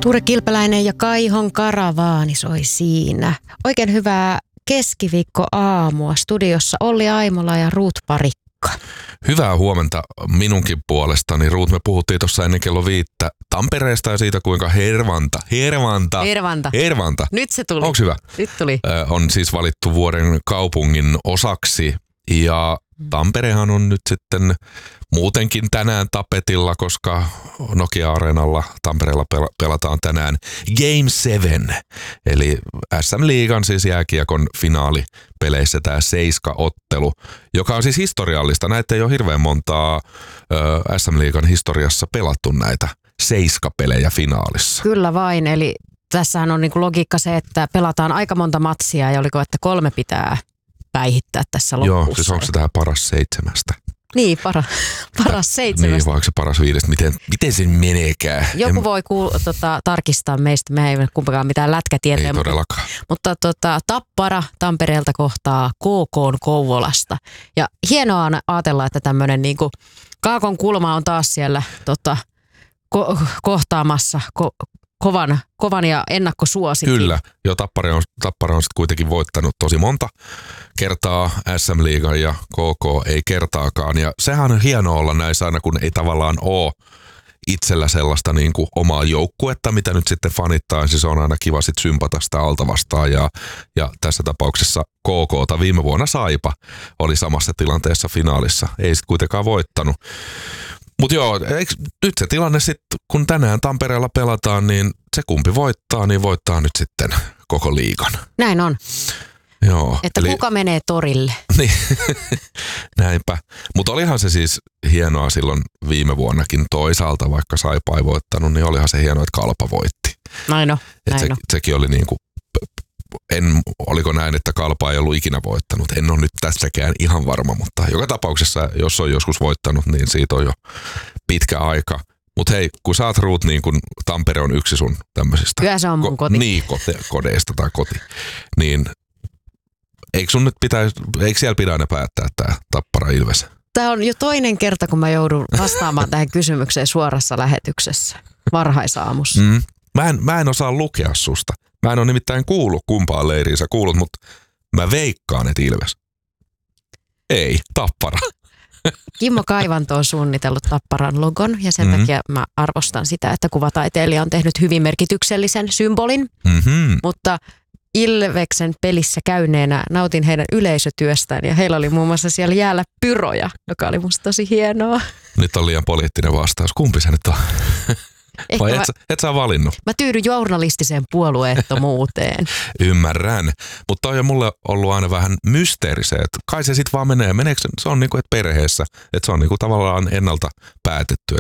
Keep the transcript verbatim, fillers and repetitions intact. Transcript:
Ture Kilpeläinen ja Kaihon karavaani soi siinä. Oikein hyvää keskiviikkoaamua. Studiossa Olli Aimola ja Ruut Parikka. Hyvää huomenta minunkin puolestani. Ruut, me puhuttiin tuossa ennen kello viittä Tampereesta ja siitä, kuinka Hervanta, Hervanta, Hervanta. Hervanta. Nyt se tuli. Onko hyvä? Nyt tuli. Ö, on siis valittu vuoden kaupungin osaksi ja Tamperehan on nyt sitten muutenkin tänään tapetilla, koska Nokia-areenalla Tampereella pel- pelataan tänään Game seven, eli S M-liigan siis jääkiekon finaalipeleissä tämä seiska-ottelu, joka on siis historiallista. Näitä ei ole hirveän montaa ö, S M-liigan historiassa pelattu näitä seiskapelejä finaalissa. Kyllä vain, eli tässähän on niinku logiikka se, että pelataan aika monta matsia ja oliko, että kolme pitää päihittää tässä lopussa. Joo, siis onko se tähän paras seitsemästä? Niin, para, paras seitsemästä. Niin, vai onko se paras viidestä? Miten, miten se meneekään? Joku en... voi kuul, tota, tarkistaa meistä, me ei ole kumpikaan mitään lätkätietoja. Ei todellakaan. Mutta, mutta tota, Tappara Tampereelta kohtaa K K:n Kouvolasta. Ja hienoa on ajatella, että tämmöinen niinku Kaakon kulma on taas siellä tota, ko- kohtaamassa ko- kovan, kovan ja ennakkosuosikin. Kyllä, jo Tappara on, Tappara on sitten kuitenkin voittanut tosi monta kertaa S M-liigan ja K K ei kertaakaan. Ja sehän on hienoa olla näissä aina, kun ei tavallaan ole itsellä sellaista niin kuin omaa joukkuetta, mitä nyt sitten fanittaa. Siis on aina kiva sitten sympata sitä alta vastaan. Ja, ja tässä tapauksessa K K:ta viime vuonna Saipa oli samassa tilanteessa finaalissa. Ei sitten kuitenkaan voittanut. Mutta joo, eikö, nyt se tilanne sitten, kun tänään Tampereella pelataan, niin se kumpi voittaa, niin voittaa nyt sitten koko liigan. Näin on. Joo. Että eli, kuka menee torille. Niin, näinpä. Mutta olihan se siis hienoa silloin viime vuonnakin toisaalta, vaikka Saipa ei voittanut, niin olihan se hienoa, että Kalpa voitti. Näin on, Et näin se, on. sekin oli niin kuin, en, oliko näin, että Kalpa ei ollut ikinä voittanut. En ole nyt tässäkään ihan varma, mutta joka tapauksessa, jos on joskus voittanut, niin siitä on jo pitkä aika. Mutta hei, kun sä oot Ruut, niin kun Tampere on yksi sun tämmöisistä. Kyllä se on mun koti. Niin, kote, kodeista tai koti. Niin eikö sun nyt pitäisi, eikö siellä pidä aina päättää tää Tappara Ilves? Tämä on jo toinen kerta, kun mä joudun vastaamaan tähän kysymykseen suorassa lähetyksessä, varhaisaamussa. Mm. Mä, en, mä en osaa lukea susta. Mä en ole nimittäin kuullut kumpaan leiriin sä kuulut, mutta mä veikkaan, että Ilves. Ei, Tappara. Kimmo Kaivanto on suunnitellut Tapparan logon ja sen Mm-hmm. takia mä arvostan sitä, että kuvataiteilija on tehnyt hyvin merkityksellisen symbolin. Mm-hmm. Mutta Ilveksen pelissä käyneenä nautin heidän yleisötyöstään ja heillä oli muun muassa siellä jäällä pyroja, joka oli musta tosi hienoa. Nyt on liian poliittinen vastaus. Kumpi se nyt on? Vai mä, et, et sä valinnut? mä tyydyn journalistiseen puolueettomuuteen. Ymmärrän. Mutta toi on mulle ollut aina vähän mysteeri se, että kai se sit vaan menee. Meneekö se, se on niinku, että perheessä, että se on niinku tavallaan ennalta päätetty, että